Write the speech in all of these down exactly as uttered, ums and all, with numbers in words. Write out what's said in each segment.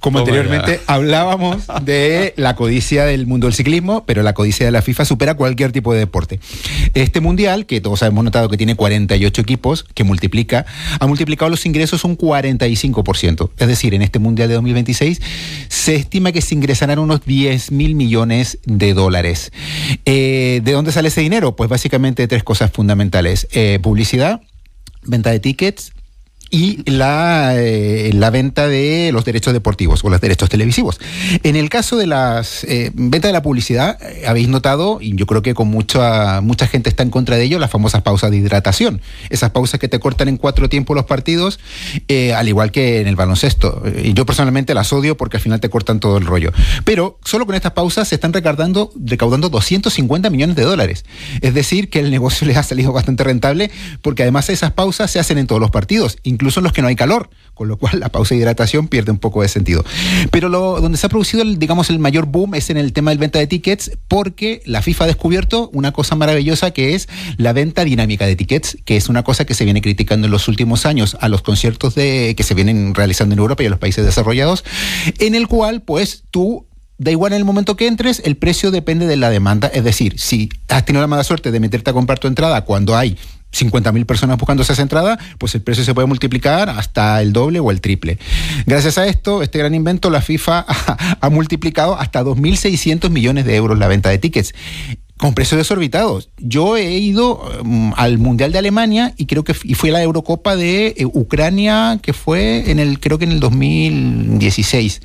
como anteriormente hablábamos de la codicia del mundo del ciclismo, pero la codicia de la FIFA supera cualquier tipo de deporte. Este mundial, que todos hemos notado que tiene cuarenta y ocho equipos, que multiplica, ha multiplicado los ingresos un cuarenta y cinco por ciento. Es decir, en este mundial de dos mil veintiséis se estima que se ingresarán unos diez mil millones de dólares. Eh, ¿De dónde sale ese dinero? Pues básicamente tres cosas fundamentales. Eh, publicidad, venta de tickets y la, eh, la venta de los derechos deportivos o los derechos televisivos. En el caso de la eh, venta de la publicidad, eh, habéis notado, y yo creo que con mucha, mucha gente está en contra de ello, las famosas pausas de hidratación. Esas pausas que te cortan en cuatro tiempos los partidos, eh, al igual que en el baloncesto. Y yo personalmente las odio porque al final te cortan todo el rollo. Pero solo con estas pausas se están recaudando, recaudando doscientos cincuenta millones de dólares. Es decir, que el negocio les ha salido bastante rentable porque además esas pausas se hacen en todos los partidos, incluso en los que no hay calor, con lo cual la pausa de hidratación pierde un poco de sentido. Pero lo, donde se ha producido, el, digamos, el mayor boom es en el tema de venta de tickets, porque la FIFA ha descubierto una cosa maravillosa que es la venta dinámica de tickets, que es una cosa que se viene criticando en los últimos años a los conciertos de que se vienen realizando en Europa y en los países desarrollados, en el cual, pues, tú da igual en el momento que entres, el precio depende de la demanda. Es decir, si has tenido la mala suerte de meterte a comprar tu entrada cuando hay cincuenta mil personas buscando esa entrada, pues el precio se puede multiplicar hasta el doble o el triple. Gracias a esto, este gran invento, la FIFA ha, ha multiplicado hasta dos mil seiscientos millones de euros la venta de tickets, con precios desorbitados. Yo he ido um, al Mundial de Alemania y creo que y fue la Eurocopa de eh, Ucrania, que fue en el creo que en el dos mil dieciséis.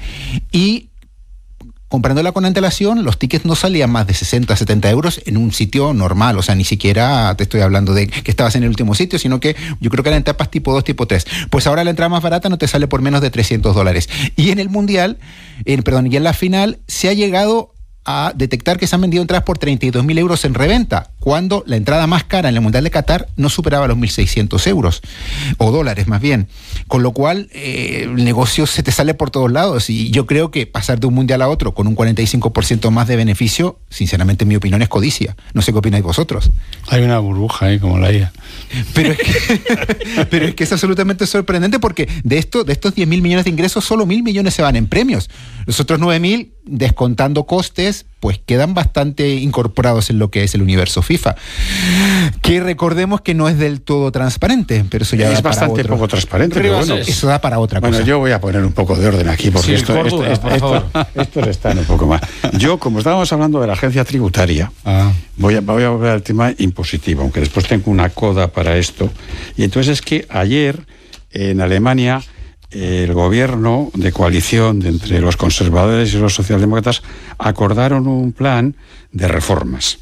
Y comprándola con antelación, los tickets no salían más de sesenta, setenta euros en un sitio normal. O sea, ni siquiera te estoy hablando de que estabas en el último sitio, sino que yo creo que eran etapas tipo dos, tipo tres. Pues ahora la entrada más barata no te sale por menos de trescientos dólares. Y en el Mundial, eh, perdón, y en la final se ha llegado a detectar que se han vendido entradas por treinta y dos mil euros en reventa, cuando la entrada más cara en el Mundial de Qatar no superaba los mil seiscientos euros, o dólares más bien. Con lo cual, eh, el negocio se te sale por todos lados, y yo creo que pasar de un Mundial a otro con un cuarenta y cinco por ciento más de beneficio, sinceramente en mi opinión es codicia. No sé qué opináis vosotros. Hay una burbuja ahí, como la I A. Pero es que, pero es, que es absolutamente sorprendente, porque de, esto, de estos diez mil millones de ingresos, solo mil millones se van en premios. Los otros nueve mil, descontando costes, pues quedan bastante incorporados en lo que es el universo FIFA, que recordemos que no es del todo transparente, pero eso ya es da para bastante otro. poco transparente, pero bueno, eso da para otra bueno, cosa. Yo voy a poner un poco de orden aquí, porque sí, esto, Córdoba, esto, por esto, favor. esto, esto está en un poco más. Yo, como estábamos hablando de la agencia tributaria, Ah. voy, a, voy a volver al tema impositivo, aunque después tengo una coda para esto. Y entonces es que ayer en Alemania el gobierno de coalición de entre los conservadores y los socialdemócratas acordaron un plan de reformas.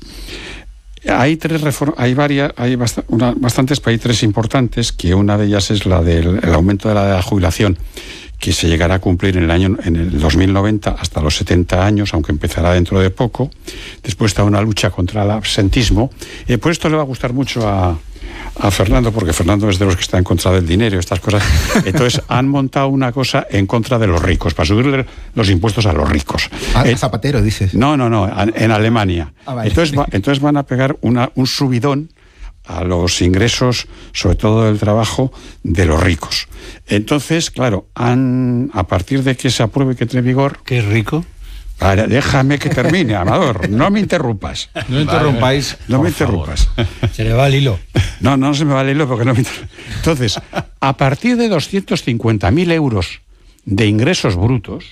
Hay tres reformas, hay varias, hay bast- una, bastantes, pero hay tres importantes, que una de ellas es la del el aumento de la edad de jubilación, que se llegará a cumplir en el año en el dos mil noventa hasta los setenta años, aunque empezará dentro de poco. Después está una lucha contra el absentismo. Eh, por esto le va a gustar mucho a a Fernando, porque Fernando es de los que está en contra del dinero y estas cosas. Entonces han montado una cosa en contra de los ricos, para subirle los impuestos a los ricos. Ah, eh, Zapatero, dices. No, no, no, en Alemania. Ah, vale. Entonces, va, entonces van a pegar una, un subidón a los ingresos, sobre todo del trabajo, de los ricos. Entonces, claro, han, a partir de que se apruebe, que entre en vigor... Qué rico. Ahora, déjame que termine, Amador, no me interrumpas. No interrumpáis. No me por favor. interrumpas. Se le va el hilo. No, no se me va el hilo porque no me interrumpas. Entonces, a partir de doscientos cincuenta mil euros de ingresos brutos,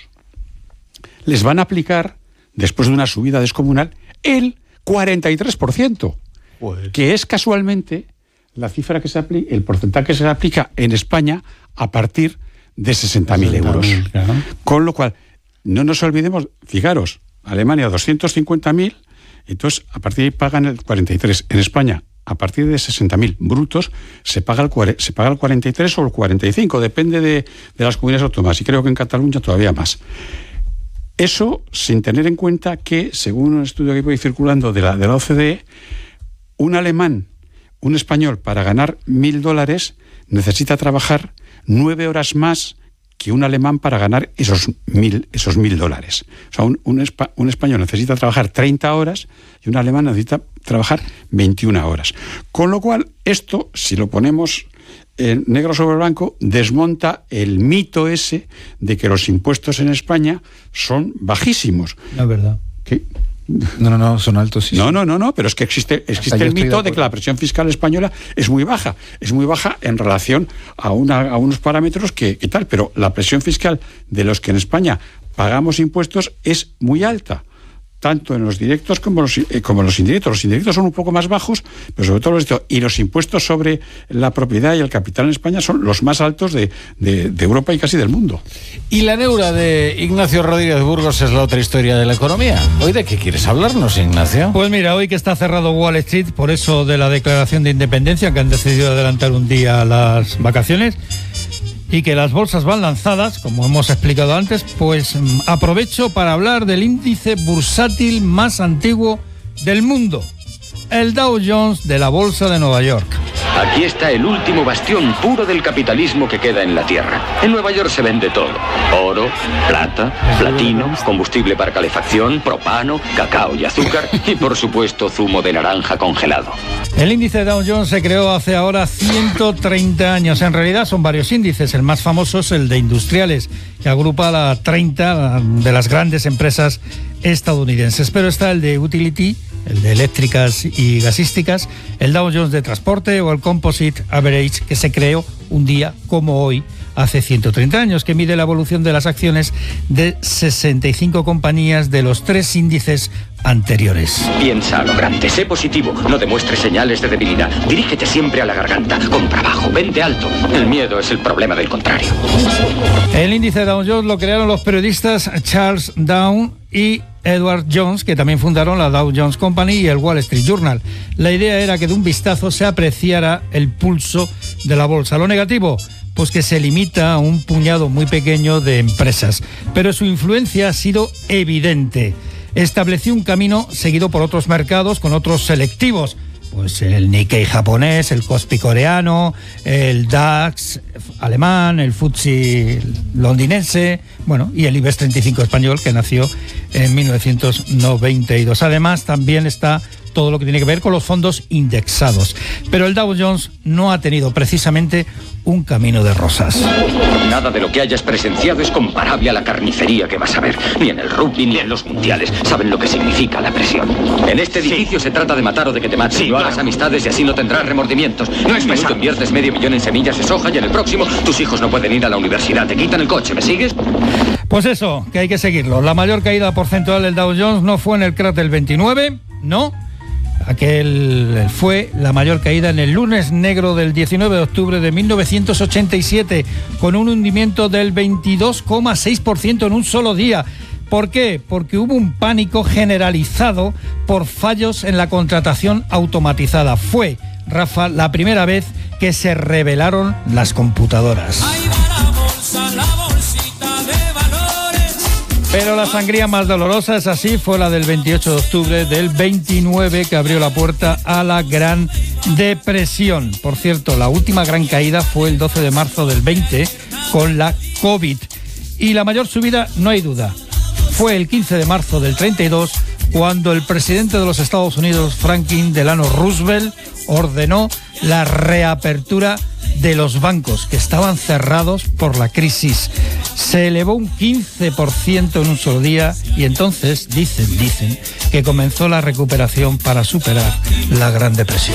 les van a aplicar, después de una subida descomunal, el cuarenta y tres por ciento, Pues. que es casualmente la cifra que se aplica, el porcentaje que se aplica en España a partir de sesenta mil euros. Claro. Con lo cual, no nos olvidemos, fijaros, Alemania doscientos cincuenta mil, entonces a partir de ahí pagan el cuarenta y tres. En España, a partir de sesenta mil brutos, se paga, el, se paga el cuarenta y tres o el cuarenta y cinco, depende de, de las comunidades autónomas, y creo que en Cataluña todavía más. Eso sin tener en cuenta que, según un estudio que voy circulando de la, de la O C D E, un alemán, un español, para ganar mil dólares, necesita trabajar nueve horas más que un alemán para ganar esos mil, esos mil dólares. O sea, un, un, espa, un español necesita trabajar treinta horas y un alemán necesita trabajar veintiuna horas. Con lo cual, esto, si lo ponemos en negro sobre blanco, desmonta el mito ese de que los impuestos en España son bajísimos. No es verdad. ¿Qué? No, no, no, son altos. Sí, no, sí. no, no, no, pero es que existe, existe yo el estoy de mito de, acuerdo. que la presión fiscal española es muy baja. Es muy baja en relación a, una, a unos parámetros que, que tal, pero la presión fiscal de los que en España pagamos impuestos es muy alta, tanto en los directos como los, eh, como en los indirectos. Los indirectos son un poco más bajos, pero sobre todo los directos. Y los impuestos sobre la propiedad y el capital en España son los más altos de, de, de Europa y casi del mundo. Y la neura de Ignacio Rodríguez Burgos es la otra historia de la economía. ¿Hoy de qué quieres hablarnos, Ignacio? Pues mira, hoy que está cerrado Wall Street, por eso de la declaración de independencia, que han decidido adelantar un día las vacaciones, y que las bolsas van lanzadas, como hemos explicado antes, pues aprovecho para hablar del índice bursátil más antiguo del mundo, el Dow Jones de la Bolsa de Nueva York. Aquí está el último bastión puro del capitalismo que queda en la Tierra. En Nueva York se vende todo. Oro, plata, platino, combustible para calefacción, propano, cacao y azúcar y, por supuesto, zumo de naranja congelado. El índice Dow Jones se creó hace ahora ciento treinta años. En realidad son varios índices. El más famoso es el de industriales, que agrupa a la treinta de las grandes empresas estadounidenses. Pero está el de utility, el de eléctricas y gasísticas, el Dow Jones de transporte o el Composite Average, que se creó un día como hoy, hace ciento treinta años, que mide la evolución de las acciones de sesenta y cinco compañías de los tres índices anteriores. Piensa a lo grande, sé positivo, no demuestres señales de debilidad, dirígete siempre a la garganta, compra bajo, vende alto. El miedo es el problema del contrario. El índice Dow Jones lo crearon los periodistas Charles Dow y Edward Jones, que también fundaron la Dow Jones Company y el Wall Street Journal. La idea era que de un vistazo se apreciara el pulso de la bolsa. Lo negativo, pues que se limita a un puñado muy pequeño de empresas, pero su influencia ha sido evidente. Estableció un camino seguido por otros mercados con otros selectivos, pues el Nikkei japonés, el Kospi coreano, el DAX alemán, el F T S E londinense, bueno, y el IBEX treinta y cinco español, que nació en mil novecientos noventa y dos. Además, también está todo lo que tiene que ver con los fondos indexados. Pero el Dow Jones no ha tenido precisamente un camino de rosas. Nada de lo que hayas presenciado es comparable a la carnicería que vas a ver. Ni en el rugby ni en los mundiales. Saben lo que significa la presión. En este edificio sí se trata de matar o de que te maten. Sí, no hagas claro. amistades y así no tendrás remordimientos. No es minuto inviertes medio millón en semillas de soja y en el próximo tus hijos no pueden ir a la universidad. Te quitan el coche. ¿Me sigues? Pues eso, que hay que seguirlo. La mayor caída porcentual del Dow Jones no fue en el crack del veintinueve, no. Aquel fue la mayor caída en el lunes negro del diecinueve de octubre de mil novecientos ochenta y siete, con un hundimiento del veintidós coma seis por ciento en un solo día. ¿Por qué? Porque hubo un pánico generalizado por fallos en la contratación automatizada. Fue, Rafa, la primera vez que se revelaron las computadoras. Ahí va la bolsa, la bolsita de valores. Pero la sangría más dolorosa, es así, fue la del veintiocho de octubre del veintinueve, que abrió la puerta a la Gran Depresión. Por cierto, la última gran caída fue el doce de marzo del veinte, con la COVID. Y la mayor subida, no hay duda, fue el quince de marzo del treinta y dos, cuando el presidente de los Estados Unidos, Franklin Delano Roosevelt, ordenó la reapertura de los bancos, que estaban cerrados por la crisis. Se elevó un quince por ciento en un solo día y entonces dicen, dicen que comenzó la recuperación para superar la Gran Depresión.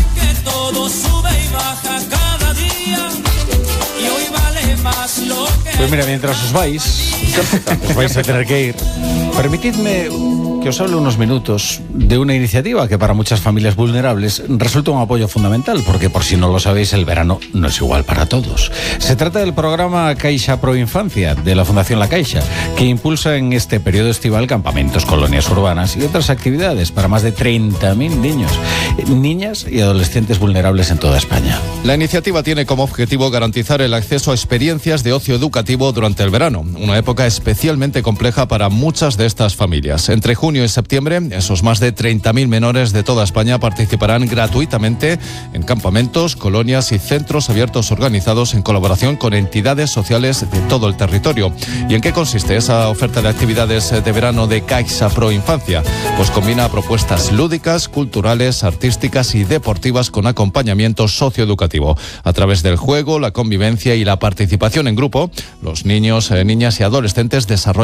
Pues mira, mientras os vais, os vais a tener que ir, permitidme que os hable unos minutos de una iniciativa que para muchas familias vulnerables resulta un apoyo fundamental, porque por si no lo sabéis, el verano no es igual para todos. Se trata del programa Caixa Pro Infancia de la Fundación La Caixa, que impulsa en este periodo estival campamentos, colonias urbanas y otras actividades para más de treinta mil niños, niñas y adolescentes vulnerables en toda España. La iniciativa tiene como objetivo garantizar el acceso a experiencias experiencias de ocio educativo durante el verano, una época especialmente compleja para muchas de estas familias. Entre junio y septiembre, esos más de treinta mil menores de toda España participarán gratuitamente en campamentos, colonias y centros abiertos organizados en colaboración con entidades sociales de todo el territorio. ¿Y en qué consiste esa oferta de actividades de verano de Caixa Pro Infancia? Pues combina propuestas lúdicas, culturales, artísticas y deportivas con acompañamiento socioeducativo. A través del juego, la convivencia y la participación en grupo, los niños, eh, niñas y adolescentes desarrollan